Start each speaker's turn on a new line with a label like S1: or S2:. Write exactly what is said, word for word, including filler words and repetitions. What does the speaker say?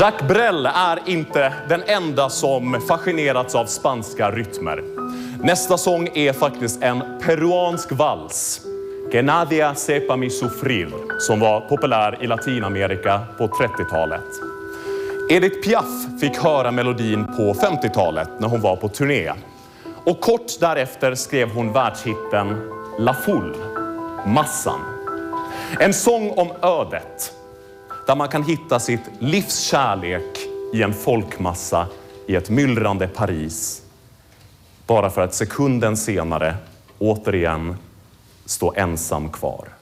S1: Jacques Brel är inte den enda som fascinerats av spanska rytmer. Nästa sång är faktiskt en peruansk vals, Que nadie sepa mi sufrir, som var populär i Latinamerika på trettiotalet. Edith Piaf fick höra melodin på femtiotalet när hon var på turné. Och kort därefter skrev hon världshitten La Foule, massan. En sång om ödet, där man kan hitta sitt livs kärlek i en folkmassa i ett myllrande Paris. Bara för att sekunden senare återigen stå ensam kvar.